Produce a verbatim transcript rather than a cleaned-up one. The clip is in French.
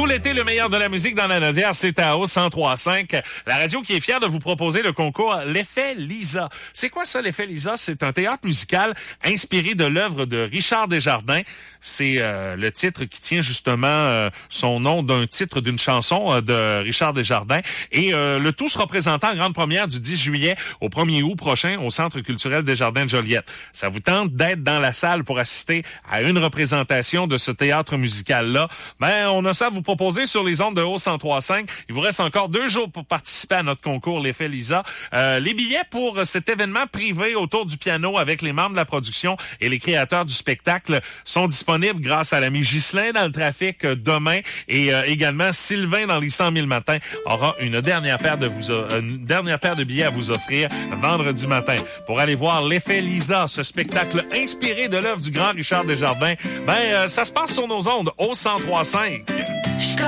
l'été, le meilleur de la musique dans la Nodière, c'est à O cent trois cinq. La radio qui est fière de vous proposer le concours L'Effet Lisa. C'est quoi ça, L'Effet Lisa? C'est un théâtre musical inspiré de l'œuvre de Richard Desjardins. C'est euh, le titre qui tient justement euh, son nom d'un titre d'une chanson euh, de Richard Desjardins. Et euh, le tout sera présenté en grande première du dix juillet au premier août prochain au Centre culturel Desjardins de Joliette. Ça vous tente d'être dans la salle pour assister à une représentation de ce théâtre musical-là? Ben, on a ça à vous proposer sur les ondes de O cent trois cinq. Il vous reste encore deux jours pour participer à notre concours L'Effet Lisa. Euh, les billets pour cet événement privé autour du piano avec les membres de la production et les créateurs du spectacle sont disponibles grâce à l'ami Ghislain dans le trafic demain et euh, également Sylvain dans les cent mille matins aura une dernière paire de vous une dernière paire de billets à vous offrir vendredi matin pour aller voir L'Effet Lisa, ce spectacle inspiré de l'œuvre du grand Richard Desjardins. Ben euh, ça se passe sur nos ondes O cent trois cinq.